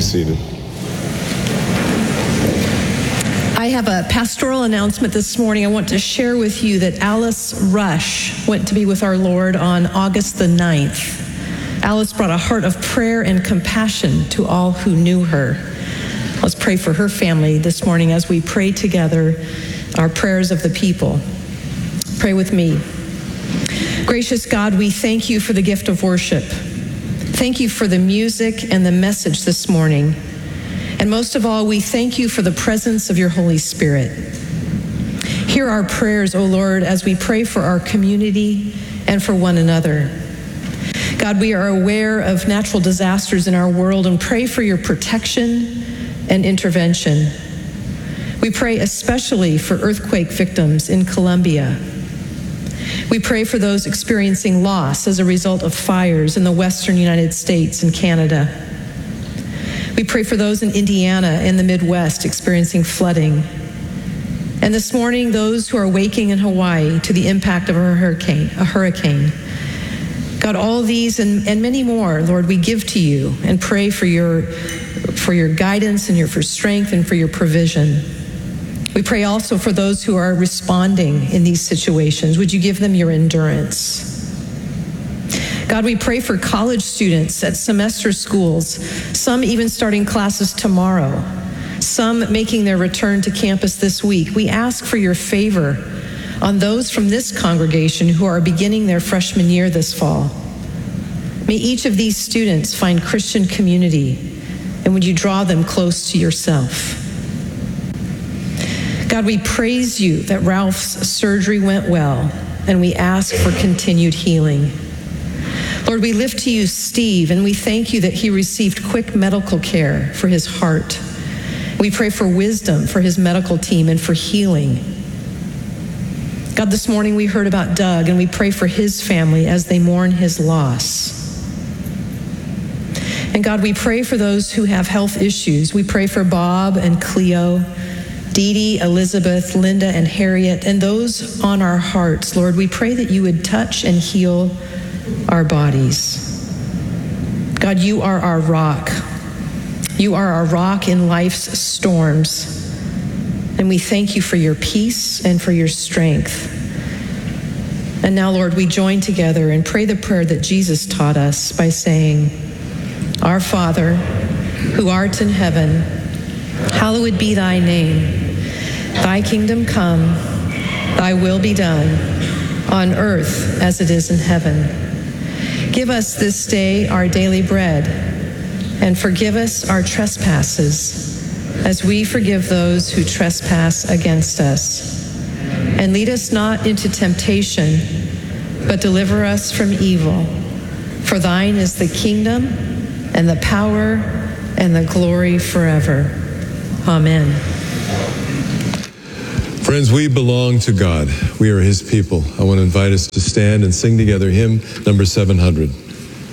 seated. I have a pastoral announcement this morning. I want to share with you that Alice Rush went to be with our Lord on August the 9th. Alice brought a heart of prayer and compassion to all who knew her. Let's pray for her family this morning as we pray together our prayers of the people. Pray with me. Gracious God, we thank you for the gift of worship. Thank you for the music and the message this morning. And most of all, we thank you for the presence of your Holy Spirit. Hear our prayers, O Lord, as we pray for our community and for one another. God, we are aware of natural disasters in our world and pray for your protection and intervention. We pray especially for earthquake victims in Colombia. We pray for those experiencing loss as a result of fires in the western United States and Canada. We pray for those in Indiana and the Midwest experiencing flooding. And this morning, those who are waking in Hawaii to the impact of a hurricane. God, all these and many more, Lord, we give to you and pray for your guidance and for strength and for your provision. We pray also for those who are responding in these situations. Would you give them your endurance? God, we pray for college students at semester schools, some even starting classes tomorrow, some making their return to campus this week. We ask for your favor on those from this congregation who are beginning their freshman year this fall. May each of these students find Christian community, and would you draw them close to yourself? God, we praise you that Ralph's surgery went well, and we ask for continued healing. Lord, we lift to you Steve, and we thank you that he received quick medical care for his heart. We pray for wisdom for his medical team and for healing. God, this morning we heard about Doug, and we pray for his family as they mourn his loss. And God, we pray for those who have health issues. We pray for Bob and Cleo, Dee Dee, Elizabeth, Linda, and Harriet, and those on our hearts. Lord, we pray that you would touch and heal our bodies. God, you are our rock. You are our rock in life's storms. And we thank you for your peace and for your strength. And now, Lord, we join together and pray the prayer that Jesus taught us by saying, Our Father, who art in heaven, hallowed be thy name. Thy kingdom come, thy will be done, on earth as it is in heaven. Give us this day our daily bread, and forgive us our trespasses, as we forgive those who trespass against us. And lead us not into temptation, but deliver us from evil. For thine is the kingdom, and the power, and the glory forever. Amen. Friends, we belong to God. We are his people. I want to invite us to stand and sing together hymn number 700.